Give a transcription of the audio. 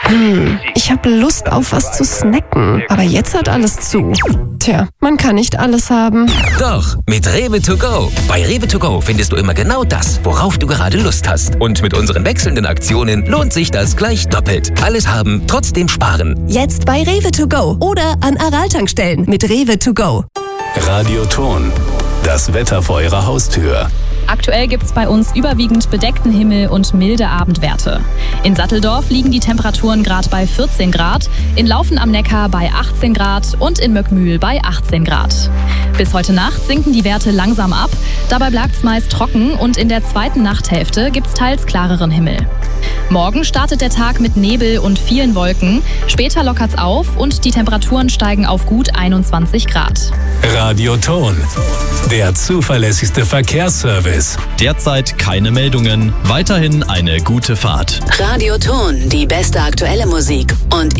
Ich habe Lust auf was zu snacken, aber jetzt hat alles zu. Tja, man kann nicht alles haben. Doch, mit Rewe to go. Bei Rewe to go findest du immer genau das, worauf du gerade Lust hast. Und mit unseren wechselnden Aktionen lohnt sich das gleich doppelt. Alles haben, trotzdem sparen. Jetzt bei Rewe to go oder an Aral-Tankstellen mit Rewe to go. Radioton. Das Wetter vor Ihrer Haustür. Aktuell gibt es bei uns überwiegend bedeckten Himmel und milde Abendwerte. In Satteldorf liegen die Temperaturen gerade bei 14 Grad, in Laufen am Neckar bei 18 Grad und in Möckmühl bei 18 Grad. Bis heute Nacht sinken die Werte langsam ab, dabei bleibt es meist trocken und in der zweiten Nachthälfte gibt es teils klareren Himmel. Morgen startet der Tag mit Nebel und vielen Wolken, später lockert es auf und die Temperaturen steigen auf gut 21 Grad. Radioton. Der zuverlässigste Verkehrsservice. Derzeit keine Meldungen, weiterhin eine gute Fahrt. Radioton, die beste aktuelle Musik und